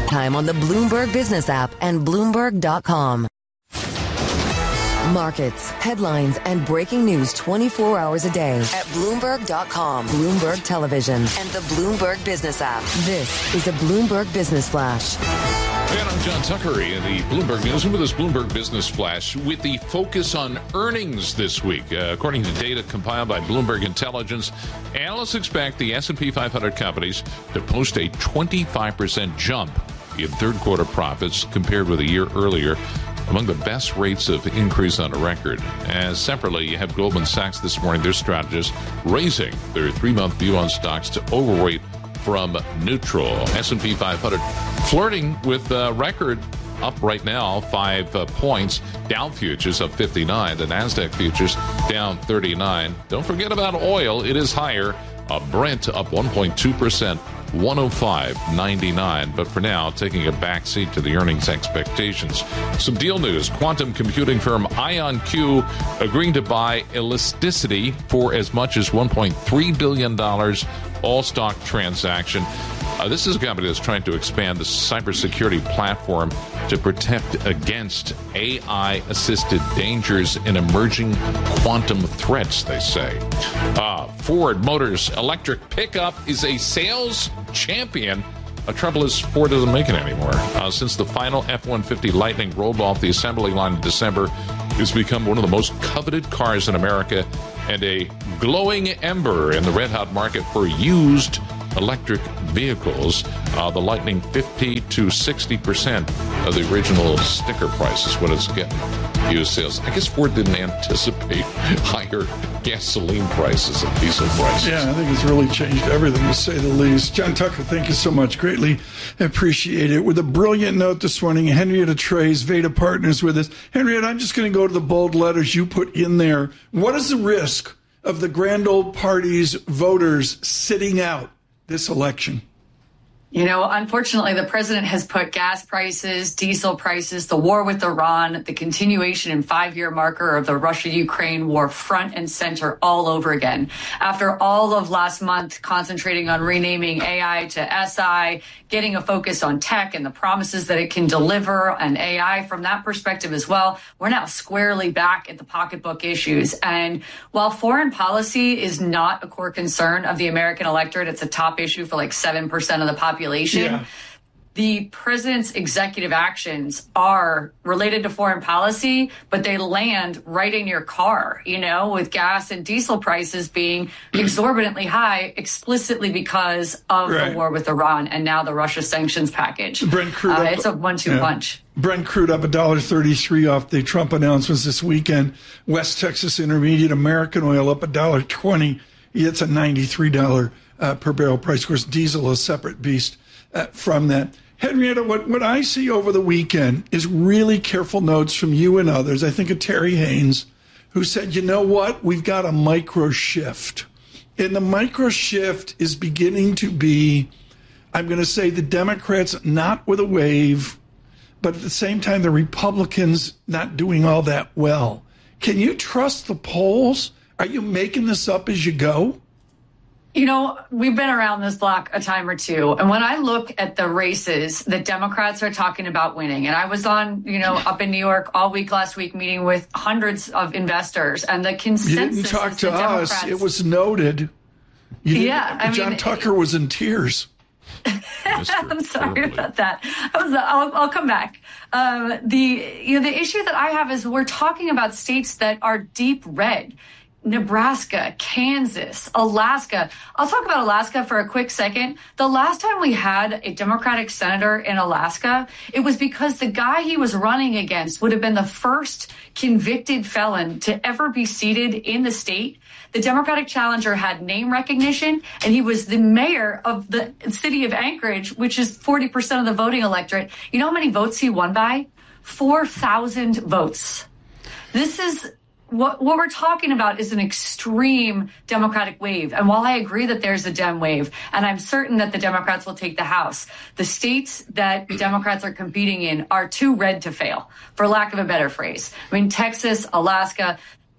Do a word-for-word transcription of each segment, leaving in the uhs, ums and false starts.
anytime on the Bloomberg Business app and Bloomberg dot com. Markets, headlines, and breaking news twenty-four hours a day at Bloomberg dot com, Bloomberg Television, and the Bloomberg Business app. This is a Bloomberg Business Flash. And I'm John Tucker in the Bloomberg Newsroom with this Bloomberg Business Flash with the focus on earnings this week. Uh, according to data compiled by Bloomberg Intelligence, analysts expect the S and P five hundred companies to post a twenty-five percent jump in third quarter profits compared with a year earlier, among the best rates of increase on a record. As separately, you have Goldman Sachs this morning, their strategists raising their three-month view on stocks to overweight from neutral. S and P five hundred flirting with a record up right now, five uh, points. Dow futures up fifty-nine. The NASDAQ futures down thirty-nine. Don't forget about oil. It is higher. Uh, Brent up one point two percent. one oh five ninety-nine, but for now, taking a backseat to the earnings expectations. Some deal news. Quantum computing firm IonQ agreeing to buy Elasticity for as much as one point three billion dollars, all-stock transaction. Uh, this is a company that's trying to expand the cybersecurity platform to protect against A I-assisted dangers and emerging quantum threats, they say. Uh, Ford Motors electric pickup is a sales champion. The trouble is Ford doesn't make it anymore. Uh, since the final F one fifty Lightning rolled off the assembly line in December, it's become one of the most coveted cars in America and a glowing ember in the red-hot market for used electric vehicles. Uh, the Lightning fifty to sixty percent of the original sticker price is what it's getting used sales. I guess Ford didn't anticipate higher gasoline prices and diesel prices. Yeah, I think it's really changed everything, to say the least. John Tucker, thank you so much. Greatly appreciate it. With a brilliant note this morning, Henrietta Trey's Veda Partners with us. Henrietta, I'm just going to go to the bold letters you put in there. What is the risk of the grand old party's voters sitting out this election? You know, unfortunately, the president has put gas prices, diesel prices, the war with Iran, the continuation and five-year marker of the Russia-Ukraine war front and center all over again. After all of last month concentrating on renaming A I to S I, getting a focus on tech and the promises that it can deliver, and A I from that perspective as well, we're now squarely back at the pocketbook issues. And while foreign policy is not a core concern of the American electorate, it's a top issue for like seven percent of the population. Yeah. The president's executive actions are related to foreign policy, but they land right in your car, you know, with gas and diesel prices being exorbitantly high explicitly because of right. the war with Iran and now the Russia sanctions package. Brent crude uh, up, it's a one two yeah. punch. Brent crude up one dollar thirty-three off the Trump announcements this weekend. West Texas Intermediate American oil up one dollar twenty. It's a ninety-three dollars uh, per barrel price. Of course, diesel is a separate beast uh, from that. Henrietta, what, what I see over the weekend is really careful notes from you and others. I think of Terry Haynes, who said, you know what? We've got a micro shift. And the micro shift is beginning to be, I'm going to say, the Democrats not with a wave, but at the same time, the Republicans not doing all that well. Can you trust the polls? Are you making this up as you go? You know, we've been around this block a time or two. And when I look at the races that Democrats are talking about winning, and I was on, you know, up in New York all week last week meeting with hundreds of investors, and the consensus You didn't talk to Democrats, us. It was noted. You yeah. I John mean, Tucker was in tears. I'm sorry about that. I was, I'll, I'll come back. Um, the, you know, the issue that I have is we're talking about states that are deep red. Nebraska, Kansas, Alaska. I'll talk about Alaska for a quick second. The last time we had a Democratic senator in Alaska, it was because the guy he was running against would have been the first convicted felon to ever be seated in the state. The Democratic challenger had name recognition, and he was the mayor of the city of Anchorage, which is forty percent of the voting electorate. You know how many votes he won by? four thousand votes. This is What, what we're talking about is an extreme Democratic wave. And while I agree that there's a Dem wave, and I'm certain that the Democrats will take the House, the states that Democrats are competing in are too red to fail, for lack of a better phrase. I mean, Texas, Alaska,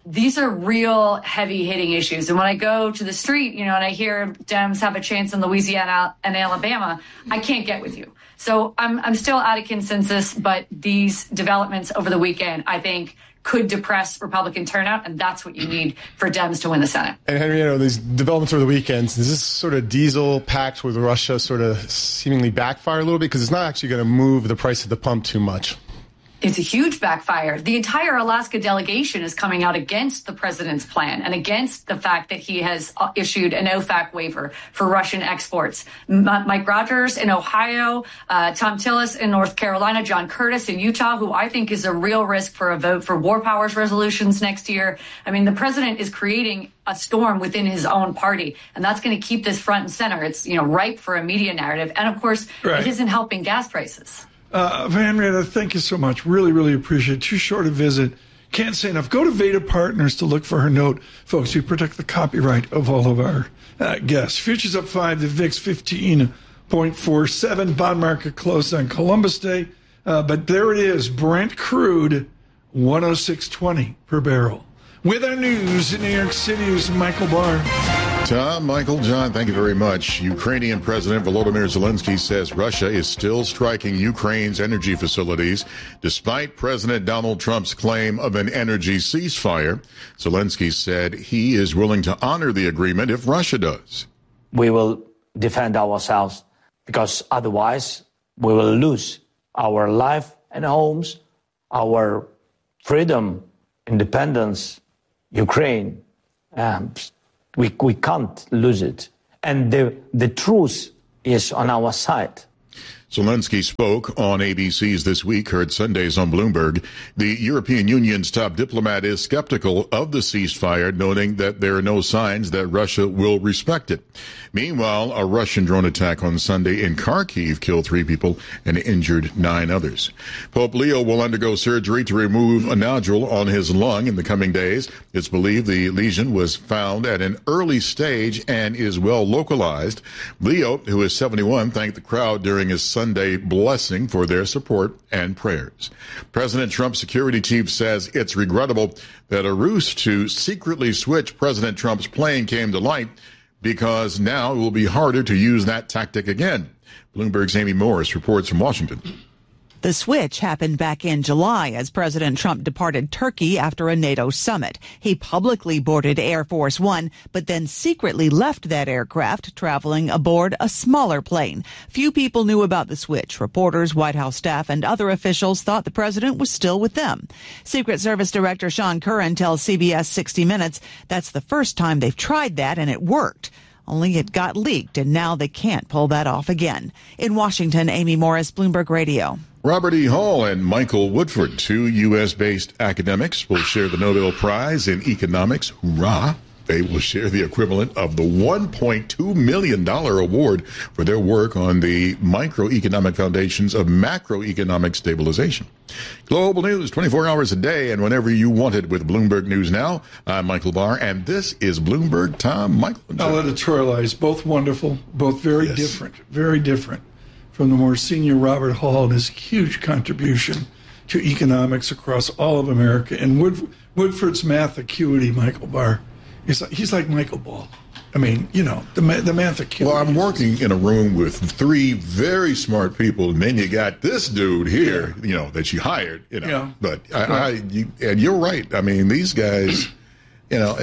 these are real heavy hitting issues. And when I go to the street, you know, and I hear Dems have a chance in Louisiana and Alabama, I can't get with you. So I'm I'm still out of consensus, but these developments over the weekend, I think, could depress Republican turnout, and that's what you need for Dems to win the Senate. And Henry, you know, these developments over the weekends, does this sort of diesel pact with Russia sort of seemingly backfire a little bit? Because it's not actually going to move the price at the pump too much. It's a huge backfire. The entire Alaska delegation is coming out against the president's plan and against the fact that he has issued an O FAC waiver for Russian exports. M- Mike Rogers in Ohio, uh, Tom Tillis in North Carolina, John Curtis in Utah, who I think is a real risk for a vote for war powers resolutions next year. I mean, the president is creating a storm within his own party, and that's going to keep this front and center. It's, you know, ripe for a media narrative. And of course, right. It isn't helping gas prices. Uh, Henrietta, thank you so much. Really, really appreciate it. Too short a visit. Can't say enough. Go to Veda Partners to look for her note. Folks, we protect the copyright of all of our uh, guests. Futures up five, the V I X fifteen point four seven. Bond market closed on Columbus Day. Uh, but there it is. Brent crude, one oh six twenty per barrel. With our news in New York City is Michael Barr. Tom, Michael, John, thank you very much. Ukrainian President Volodymyr Zelensky says Russia is still striking Ukraine's energy facilities despite President Donald Trump's claim of an energy ceasefire. Zelensky said he is willing to honor the agreement if Russia does. We will defend ourselves because otherwise we will lose our life and homes, our freedom, independence, Ukraine. Um, We we can't lose it. And the the truth is on our side. Zelensky spoke on A B C's This Week, heard Sundays on Bloomberg. The European Union's top diplomat is skeptical of the ceasefire, noting that there are no signs that Russia will respect it. Meanwhile, a Russian drone attack on Sunday in Kharkiv killed three people and injured nine others. Pope Leo will undergo surgery to remove a nodule on his lung in the coming days. It's believed the lesion was found at an early stage and is well localized. Leo, who is seventy-one, thanked the crowd during his Sunday blessing for their support and prayers. President Trump's security chief says it's regrettable that a ruse to secretly switch President Trump's plane came to light because now it will be harder to use that tactic again. Bloomberg's Amy Morris reports from Washington. The switch happened back in July as President Trump departed Turkey after a NATO summit. He publicly boarded Air Force One, but then secretly left that aircraft, traveling aboard a smaller plane. Few people knew about the switch. Reporters, White House staff, and other officials thought the president was still with them. Secret Service Director Sean Curran tells C B S sixty minutes that's the first time they've tried that, and it worked. Only it got leaked, and now they can't pull that off again. In Washington, Amy Morris, Bloomberg Radio. Robert E. Hall and Michael Woodford, two U S-based academics, will share the Nobel Prize in Economics. Hoorah! They will share the equivalent of the one point two million dollars award for their work on the microeconomic foundations of macroeconomic stabilization. Global news twenty-four hours a day and whenever you want it with Bloomberg News Now. I'm Michael Barr, and this is Bloomberg Tom, Michael. I'll editorialize. Both wonderful, both very yes. different, very different from the more senior Robert Hall and his huge contribution to economics across all of America. And Wood, Woodford's math acuity, Michael Barr. He's like, he's like Michael Ball. I mean, you know, the the math acuity. Well, I'm working in a room with three very smart people, and then you got this dude here, yeah. you know, that you hired, you know. Yeah. But I, I you, and you're right. I mean, these guys, you know,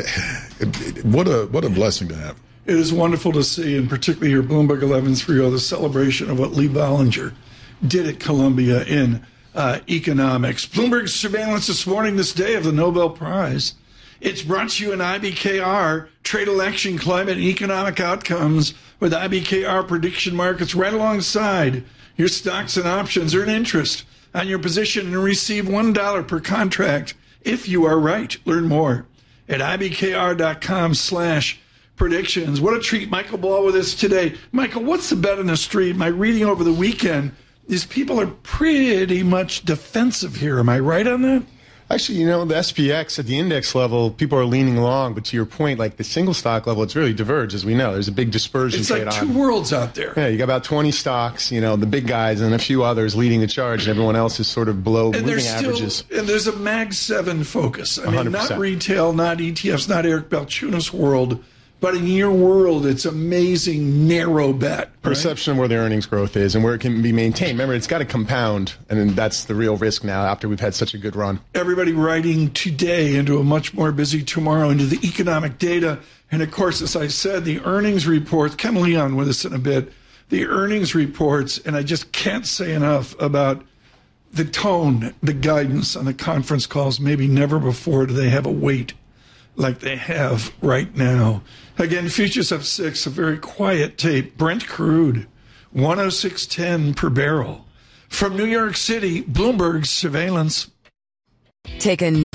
what a what a blessing to have. It is wonderful to see, and particularly here, Bloomberg eleven thirty, the celebration of what Lee Bollinger did at Columbia in uh, economics. Bloomberg's surveillance this morning, this day of the Nobel Prize. It's brought to you in I B K R, trade, election, climate, and economic outcomes, with I B K R prediction markets right alongside your stocks and options. Earn interest on your position and receive one dollar per contract if you are right. Learn more at ibkr.com slash predictions. What a treat. Michael Ball with us today. Michael, what's the bet on the street? My reading over the weekend is people are pretty much defensive here. Am I right on that? Actually, you know, the S P X at the index level, people are leaning long. But to your point, like the single stock level, it's really diverged, as we know. There's a big dispersion. It's like trade two on. worlds out there. Yeah, you got about twenty stocks, you know, the big guys and a few others leading the charge, and everyone else is sort of below and moving still, averages. And there's a Mag seven focus. I mean, one hundred percent. not retail, not E T Fs, not Eric Balchunas world. But in your world, it's amazing narrow bet. Right? Perception of where the earnings growth is and where it can be maintained. Remember, it's got to compound, and then that's the real risk now after we've had such a good run. Everybody writing today into a much more busy tomorrow into the economic data. And of course, as I said, the earnings reports, Ken Leon with us in a bit, the earnings reports, and I just can't say enough about the tone, the guidance on the conference calls. Maybe never before do they have a weight like they have right now. Again, futures up six, a very quiet tape. Brent crude, one oh six ten per barrel. From New York City, Bloomberg surveillance. Take a